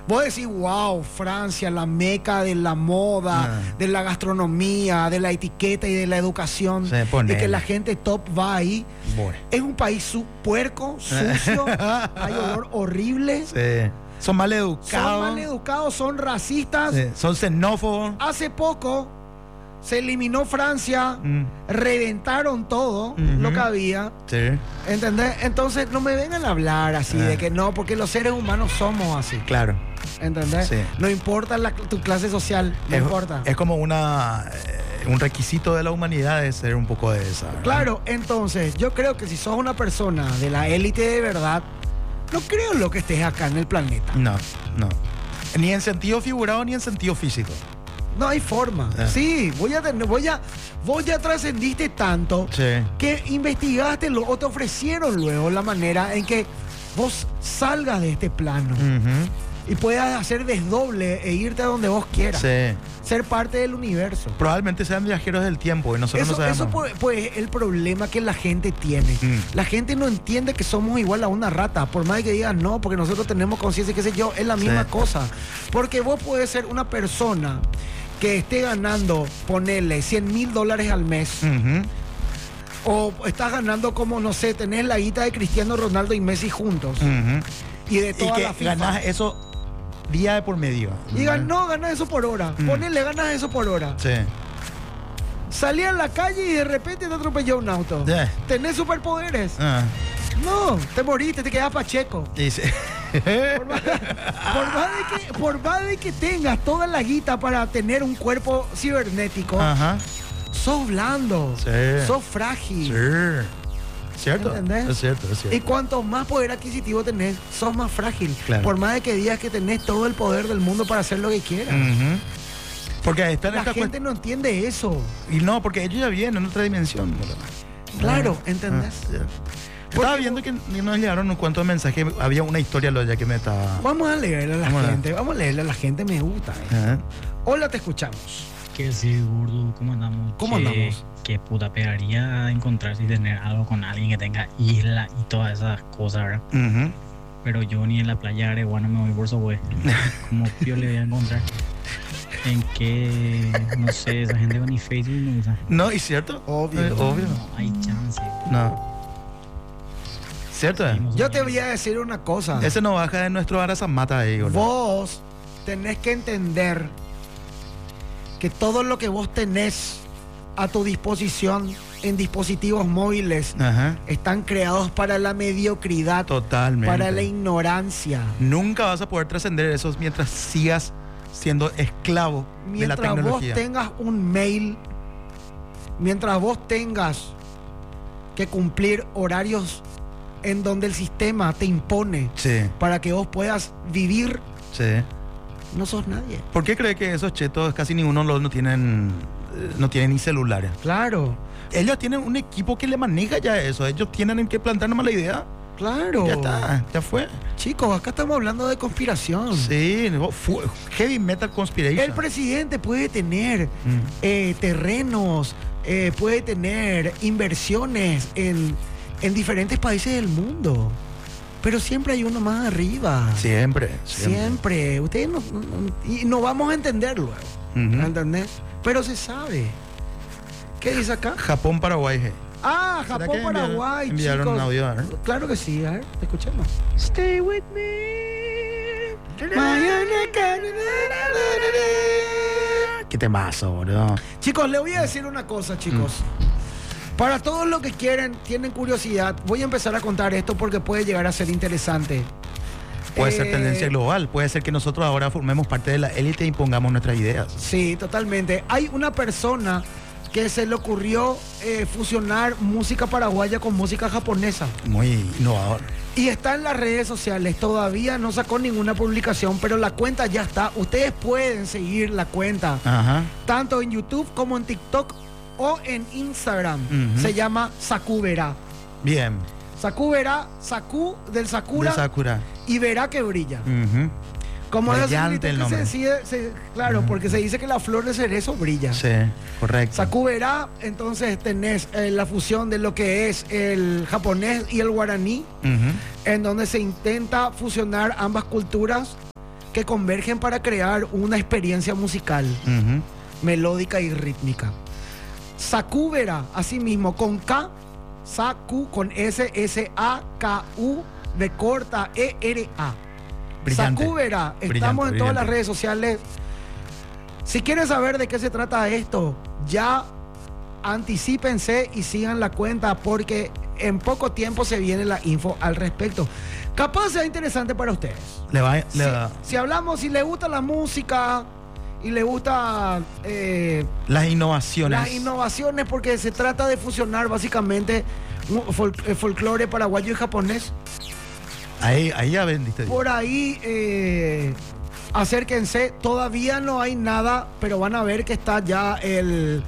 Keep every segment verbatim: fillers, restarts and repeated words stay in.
Vos decís, wow, Francia, la meca de la moda, Ah. de la gastronomía, de la etiqueta y de la educación, Sí, y ponele. que la gente top va ahí. Bueno. Es un país su puerco, sucio, hay olor horrible, Sí. Son mal son educados. mal educados, son racistas. Sí. Son xenófobos. Hace poco se eliminó Francia, Mm. reventaron todo Ujú. lo que había. Sí. ¿Entendés? Entonces no me vengan a hablar así Ah. de que no, porque los seres humanos somos así. Claro. ¿Entendés? Sí. No importa la- tu clase social, no es, importa. es como una eh, un requisito de la humanidad de ser un poco de esa, ¿verdad? Claro, entonces yo creo que si sos una persona de la élite de verdad, no creo lo que estés acá en el planeta. No, no. Ni en sentido figurado ni en sentido físico. No hay forma. Ah. Sí, voy a tener, voy a, vos ya trascendiste tanto Sí. que investigaste lo, o te ofrecieron luego la manera en que vos salgas de este plano Ujú. y puedas hacer desdoble e irte a donde vos quieras. Sí. Ser parte del universo. Probablemente sean viajeros del tiempo y nosotros Eso, no sabemos. eso pues, pues el problema que la gente tiene. Mm. La gente no entiende que somos igual a una rata. Por más que digan no, porque nosotros tenemos conciencia, qué sé yo, es la misma Sí. cosa. Porque vos puedes ser una persona que esté ganando, ponerle cien mil dólares al mes. Ujú. O estás ganando como, no sé, tenés la guita de Cristiano Ronaldo y Messi juntos. Ujú. Y de Y toda la que FIFA. ganás eso día de por medio. Y gan- no, ganas eso por hora. Mm. Ponele, ganas eso por hora. Sí. Salí a la calle y de repente te atropelló un auto. Yeah. ¿Tenés superpoderes? Ah. No, te moriste, te quedas pacheco. Y sí. Por más, por más de que, por más de que tengas toda la guita para tener un cuerpo cibernético, Ajá. sos blando, Sí. sos frágil. Sí. ¿Cierto? ¿Entendés? Es cierto, es Y cierto. cuanto más poder adquisitivo tenés, sos más frágil. Claro. Por más de que digas que tenés todo el poder del mundo para hacer lo que quieras. Ujú. Porque está en La esta gente no entiende eso. cuest- Y no, porque ellos ya vienen en otra dimensión. ¿verdad? Claro, Ah, ¿entendés? ah, ya. Estaba Porque viendo que nos llegaron un cuanto de mensajes. Había una historia lo ya que me estaba. Vamos a leerle a la Vamos a- gente. Vamos a leerle a la gente, me gusta. eh. Ajá. Hola, te escuchamos. ¿Qué decir, gordo? ¿Cómo andamos? ¿Cómo ¿Qué- andamos? Qué puta pegaría encontrarse y tener algo con alguien que tenga isla y todas esas cosas, ¿verdad? Ujú. Pero yo ni en la playa de Areguano me voy por eso, güey. ¿Cómo yo le voy a encontrar? ¿En qué? No sé, esa gente ni Facebook no usa. No, ¿y cierto? Obvio. Eh, obvio. No hay chance. No. ¿Cierto? Seguimos Yo te hablando. voy a decir una cosa. Ese no baja de nuestro Arazamata ahí, boludo. Vos tenés que entender que todo lo que vos tenés a tu disposición en dispositivos móviles Ajá. están creados para la mediocridad, Totalmente. para la ignorancia. Nunca vas a poder trascender eso mientras sigas siendo esclavo de la Mientras vos tecnología. tengas un mail, mientras vos tengas que cumplir horarios en donde el sistema te impone Sí, para que vos puedas vivir, sí. no sos nadie. ¿Por qué cree que esos chetos casi ninguno los no tienen eh, no tienen ni celulares? Claro, Ellos tienen un equipo que le maneja ya eso. Ellos tienen que plantar nomás la idea. claro. Ya está, ya fue. Chicos, acá estamos hablando de conspiración. Sí, no, fu- heavy metal conspiration. El presidente puede tener Mm. eh, terrenos, eh, puede tener inversiones en, en diferentes países del mundo. Pero siempre hay uno más arriba. Siempre, siempre. Siempre. Ustedes no, no- y no vamos a entender luego. Ujú. ¿Entendés? Pero se sabe. ¿Qué dice acá? Japón, Paraguay. je. Ah, ¿Será Japón, que enviaron- Paraguay, enviaron chicos. un audio, a ver? Claro que sí, a ver, escuchemos. Stay with me. Qué temazo, boludo. Chicos, le voy a decir una cosa, chicos. Para todos los que quieren, tienen curiosidad, voy a empezar a contar esto porque puede llegar a ser interesante. Puede Eh, ser tendencia global. Puede ser que nosotros ahora formemos parte de la élite e impongamos nuestras ideas. Sí, totalmente. Hay una persona que se le ocurrió eh, fusionar música paraguaya con música japonesa. Muy innovador. Y está en las redes sociales. Todavía no sacó ninguna publicación, pero la cuenta ya está. Ustedes pueden seguir la cuenta, Ajá. tanto en YouTube como en TikTok o en Instagram. Ujú. Se llama Saku Verá. Bien. Saku Verá, Saku del Sakura, De Sakura. y verá que brilla. Ujú. Como es Brillante el nombre. se decide, se- claro, porque se dice que la flor de cerezo brilla. Sí, correcto. Saku Verá, entonces tenés eh, la fusión de lo que es el japonés y el guaraní, Ujú. en donde se intenta fusionar ambas culturas que convergen para crear una experiencia musical, Ujú. melódica y rítmica. Sakubera, asimismo, con K, Saku, con S, S, A, K, U, de corta, E, R, A. Brillante. Sakubera, estamos Brillante, en todas brillante. las redes sociales. Si quieren saber de qué se trata esto, ya anticípense y sigan la cuenta porque en poco tiempo se viene la info al respecto. Capaz sea interesante para ustedes. Le va, le Si, va- si hablamos, si les gusta la música y les gusta eh, las innovaciones. las innovaciones, porque se trata de fusionar básicamente un fol- eh, folclore paraguayo y japonés. Ahí, ahí ya vendiste. Por ahí, eh, acérquense. Todavía no hay nada, pero van a ver que está ya el,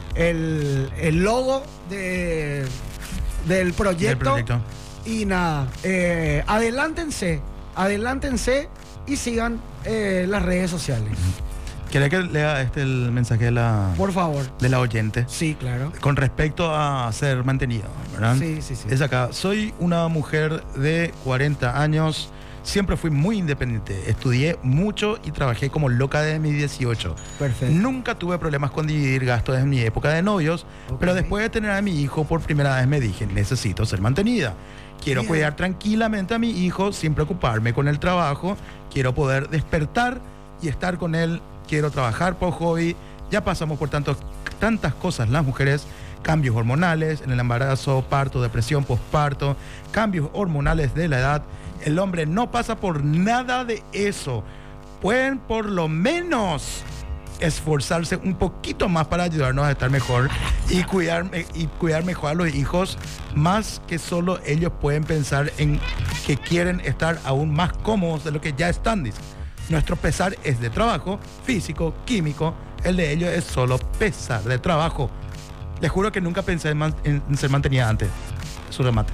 el, el logo de, del proyecto. Del proyecto. Y nada, eh, adelántense, adelántense y sigan eh, las redes sociales. ¿Querés que lea este el mensaje de la, Por favor. de la oyente? Sí, claro. Con respecto a ser mantenido, ¿verdad? Sí, sí, sí. Es acá. Soy una mujer de cuarenta años. Siempre fui muy independiente. Estudié mucho y trabajé como loca desde mis dieciocho. Perfecto. Nunca tuve problemas con dividir gastos en mi época de novios, Ok. pero después de tener a mi hijo por primera vez me dije, necesito ser mantenida. Quiero Bien. cuidar tranquilamente a mi hijo sin preocuparme con el trabajo. Quiero poder despertar y estar con él. Quiero trabajar por hobby. Ya pasamos por tantos, tantas cosas las mujeres. Cambios hormonales en el embarazo, parto, depresión, posparto, cambios hormonales de la edad. El hombre no pasa por nada de eso. Pueden por lo menos esforzarse un poquito más para ayudarnos a estar mejor y cuidar, y cuidar mejor a los hijos, más que solo ellos pueden pensar en que quieren estar aún más cómodos de lo que ya están. Dice. Nuestro pesar es de trabajo, físico, químico. El de ellos es solo pesar de trabajo. Les juro que nunca pensé en, man- en ser mantenida antes. Su remate.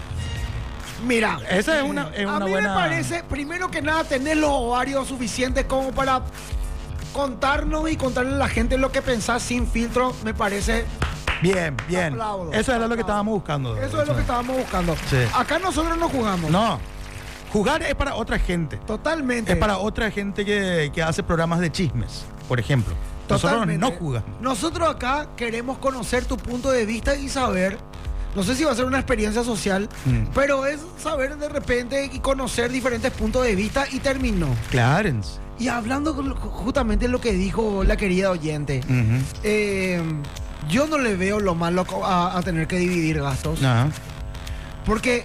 Mira, Esa es una, es a una mí buena... me parece, primero que nada, tener los ovarios suficientes como para contarnos y contarle a la gente lo que pensás sin filtro, me parece. Bien, bien. Aplaudo, Eso era lo que aplaudo. estábamos buscando. Eso es lo que estábamos buscando. Sí. Acá nosotros no jugamos. No. Jugar es para otra gente. Totalmente. Es para otra gente que, que hace programas de chismes, por ejemplo. Nosotros Totalmente. no jugamos. Nosotros acá queremos conocer tu punto de vista y saber. No sé si va a ser una experiencia social, Mm. pero es saber de repente y conocer diferentes puntos de vista y terminó. Clarence. Y hablando con- justamente de lo que dijo la querida oyente, Ujú. eh, yo no le veo lo malo co- a, a tener que dividir gastos. Ajá. Porque,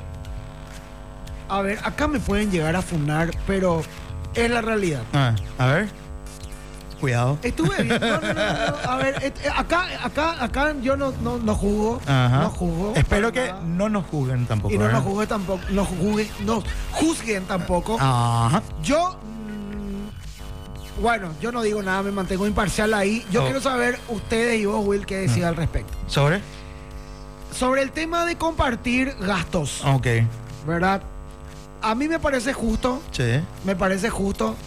a ver, acá me pueden llegar a funar, pero es la realidad. Ah, a ver. Cuidado. Estuve viendo. No, no, no, no, a ver, et- acá, acá, acá yo no, no, no jugo. Ajá. No jugo. Espero para que nada. no nos juzguen tampoco. Y no ¿verdad? nos juzguen tampoco. No juzguen, no juzguen tampoco. Ajá. Yo. mm, Bueno, yo no digo nada, me mantengo imparcial ahí. Yo Oh. quiero saber ustedes y vos, Will, qué decís al respecto. ¿Sobre? Sobre el tema de compartir gastos, Ok. ¿verdad? A mí me parece justo, Sí. me parece justo.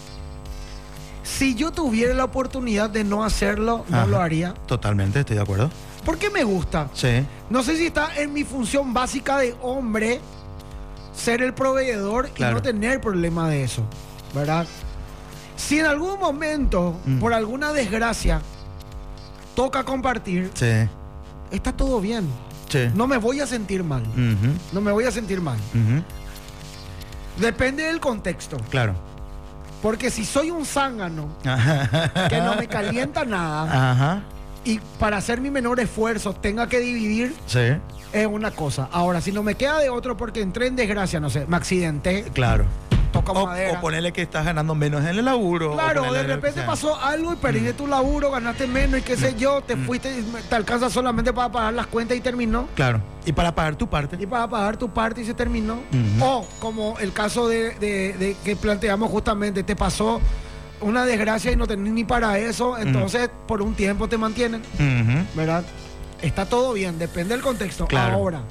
Si yo tuviera la oportunidad de no hacerlo, no Ajá. lo haría. Totalmente, estoy de acuerdo. Porque me gusta. Sí. No sé si está en mi función básica de hombre ser el proveedor Claro. y no tener problema de eso, ¿verdad? Si en algún momento, Mm. por alguna desgracia, toca compartir, Sí. está todo bien. Sí. No me voy a sentir mal. Ujú, No me voy a sentir mal. ujú. Depende del contexto. Claro. Porque si soy un zángano Ajá. que no me calienta nada Ajá. y para hacer mi menor esfuerzo tenga que dividir, Sí. es una cosa. Ahora, si no me queda de otro porque entré en desgracia, no sé, me accidenté, Claro. toca O, madera. o ponerle que estás ganando menos en el laburo. o Claro, ponerle de lo que repente sea. pasó algo y perdiste tu laburo, ganaste menos y qué sé yo, te fuiste, y te alcanza solamente para pagar las cuentas y terminó. Claro. Y para pagar tu parte. Y para pagar tu parte y se terminó. Ujú. O como el caso de, de- de que planteamos justamente, te pasó una desgracia y no tenés ni para eso, entonces por un tiempo te mantienen, Ujú. ¿verdad? Está todo bien, depende del contexto. Claro. Ahora,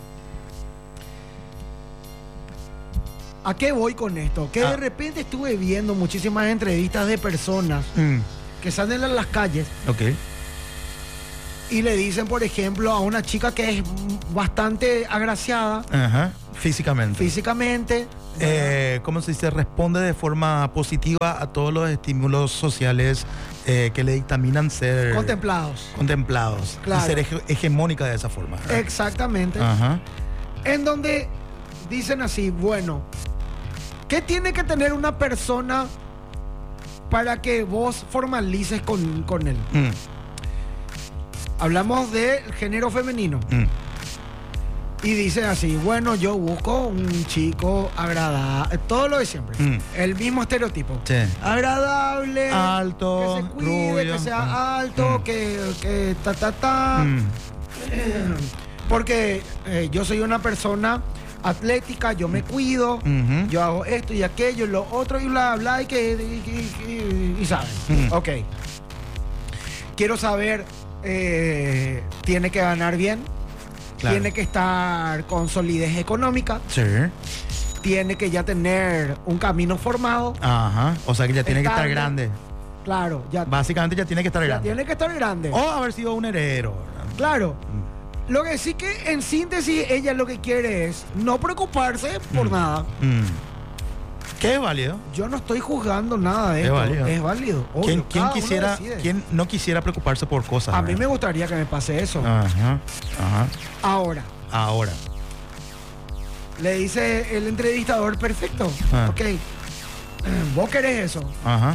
¿a qué voy con esto? Que Ah. de repente estuve viendo muchísimas entrevistas de personas Mm. que salen a las calles Ok. y le dicen, por ejemplo, a una chica que es bastante agraciada Ajá. Físicamente. físicamente, eh, ¿cómo se dice? Responde de forma positiva a todos los estímulos sociales eh, que le dictaminan ser Contemplados. contemplados Claro. y ser hege- hegemónica de esa forma. ¿verdad? Exactamente. Ajá. En donde dicen así, bueno, ¿qué tiene que tener una persona para que vos formalices con, con él? Mm, Hablamos del género femenino. mm, Y dice así, bueno, yo busco un chico agradable, todo lo de siempre. Mm. El mismo estereotipo. Sí. Agradable, Alto, que se cuide, rubio. que sea Ah. alto, Mm. que, que ta, ta, ta. Mm, Porque eh, yo soy una persona atlética, yo me cuido, ujú. yo hago esto y aquello, y lo otro, y bla, bla, y que, y, y- y- y saben. Mm. Ok. Quiero saber, eh, tiene que ganar bien, Claro. tiene que estar con solidez económica, Sí. tiene que ya tener un camino formado. Ajá. O sea que ya tiene que estar Estable. grande. Claro, ya, Básicamente ya tiene que estar ya grande. tiene que estar grande. O haber sido un heredero. ¿verdad? Claro. Lo que sí que en síntesis ella lo que quiere es no preocuparse por Mm. nada. Mm. ¿Qué es válido? Yo no estoy juzgando nada de Es esto. válido. Es válido. Obvio, ¿Quién, quién cada uno quisiera, decide. quién no quisiera preocuparse por cosas? A mí ¿verdad? me gustaría que me pase eso. Ajá. Ajá. Ahora, Ahora. le dice el entrevistador, perfecto. Ah. Ok. Eh, Vos querés eso. Ajá.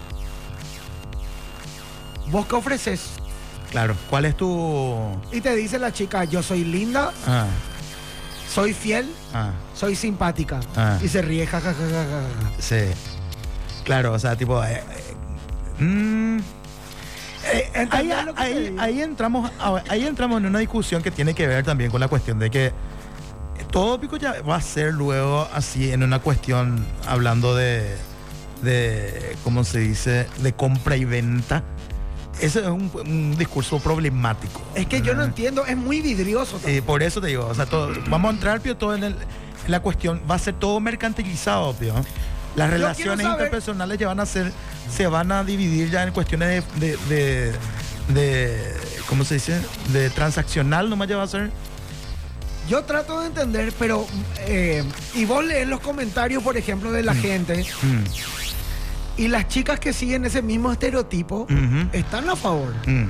¿Vos qué ofreces? Claro. ¿Cuál es tu...? Y te dice la chica, yo soy linda, Ah. soy fiel, Ah. soy simpática. Ah. Y se ríe, jajajaja. Sí. Claro, o sea, tipo... eh, eh, mm, eh, ahí, ¿Entendés lo que te ahí- digo? ahí entramos, ahí entramos en una discusión que tiene que ver también con la cuestión de que todo pico ya va a ser luego así en una cuestión hablando de, de ¿cómo se dice? De compra y venta. Ese es un, un discurso problemático. Es que yo no ¿verdad? entiendo, es muy vidrioso. Eh, por eso te digo, o sea, todo- vamos a entrar, Pio, todo en, el- en la cuestión, va a ser todo mercantilizado, Pio. Las quiero relaciones saber- interpersonales ya van a ser, se van a dividir ya en cuestiones de, de, de, de- ¿cómo se dice? De transaccional, nomás ya va a ser. Yo trato de entender, pero... eh, y vos lees los comentarios, por ejemplo, de la gente, Mm, y las chicas que siguen ese mismo estereotipo ujú, están a favor. mm.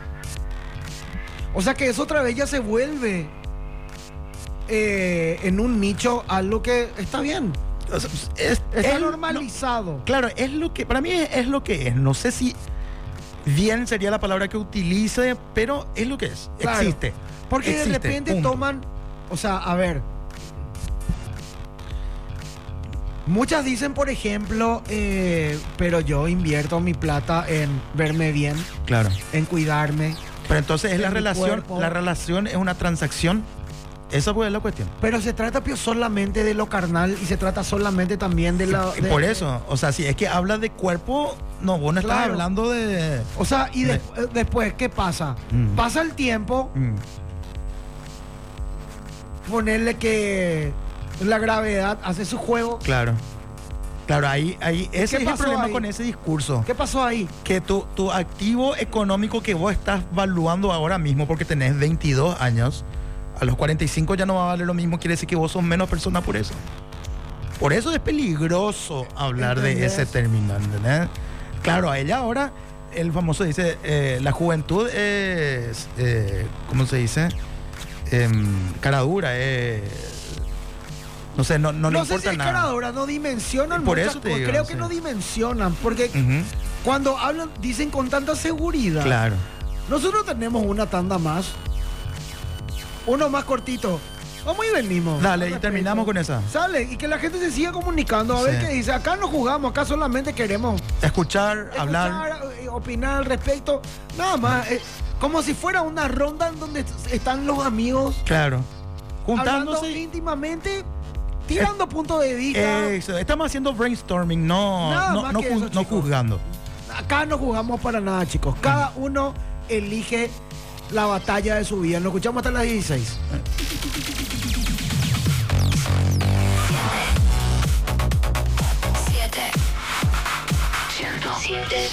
O sea que eso otra vez ya se vuelve eh, en un nicho algo que está bien. O sea, es- Está es- normalizado. no, claro, es lo que, para mí es, es lo que es. No sé si bien sería la palabra que utilice, pero es lo que es. Claro. Existe. Porque de Existe, repente punto. toman, o sea, a ver. Muchas dicen, por ejemplo, eh, pero yo invierto mi plata en verme bien, Claro. en cuidarme. Pero entonces es En la mi relación, cuerpo. la relación es una transacción. Esa pues es la cuestión. Pero se trata Pio, solamente de lo carnal y se trata solamente también de la... Y de- por eso, o sea, si es que habla de cuerpo, no, vos no estás Claro. hablando de... O sea, y de- eh, después, ¿qué pasa? Mm. Pasa el tiempo, Mm, ponerle que la gravedad hace su juego. claro. Claro, ahí, ahí, ese es el pasó problema ahí? con ese discurso. ¿Qué pasó ahí? Que tu, tu activo económico que vos estás valuando ahora mismo porque tenés veintidós años, a los cuarenta y cinco ya no va a valer lo mismo, quiere decir que vos sos menos persona por eso. Por eso es peligroso hablar de ¿Entendés? ese término, ¿entendés? Claro, a ella ahora, el famoso dice, eh, la juventud es, eh, ¿cómo se dice? Em, cara dura, es... No sé, no, no, le No sé importa si es nada. caradora, no dimensionan Por muchas eso te cosas. digo, Creo sí. que no dimensionan, porque Ujú, cuando hablan, dicen con tanta seguridad. claro. Nosotros tenemos una tanda más. Uno más cortito. Vamos y venimos. Dale, Al y respecto. terminamos con esa. Sale, y que la gente se siga comunicando. A ver Sí. qué dice. Acá no jugamos, acá solamente queremos Escuchar, hablar. escuchar, eh, opinar al respecto. Nada más. eh, como si fuera una ronda en donde están los amigos Claro. hablando Juntándose. íntimamente, tirando puntos de vista. Eso, estamos haciendo brainstorming, no, Nada no, más no, que ju- eso, no chicos. juzgando. Acá no jugamos para nada, chicos. Cada uno elige la batalla de su vida. Nos escuchamos hasta las dieciséis. Siete. Siete.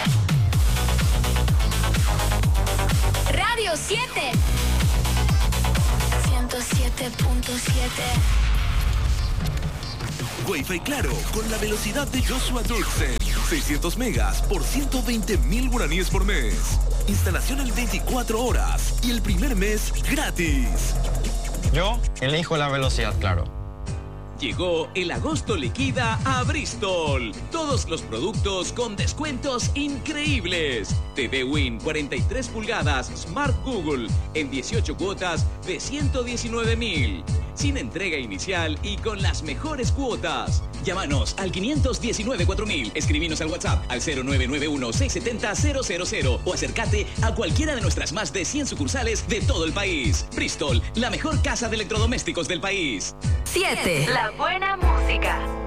Radio siete. ciento siete punto siete. Wi-Fi claro con la velocidad de Joshua Dirksen. seiscientos megas por ciento veinte mil guaraníes por mes. Instalación en veinticuatro horas y el primer mes gratis. Yo elijo la velocidad claro. Llegó el agosto liquida a Bristol. Todos los productos con descuentos increíbles. T V Win cuarenta y tres pulgadas Smart Google en dieciocho cuotas de ciento diecinueve mil. Sin entrega inicial y con las mejores cuotas. Llámanos al quinientos diecinueve cuatro mil. Escribinos al WhatsApp al cero nueve nueve uno seis siete cero cero cero cero o acércate a cualquiera de nuestras más de cien sucursales de todo el país. Bristol, la mejor casa de electrodomésticos del país. siete. La buena música.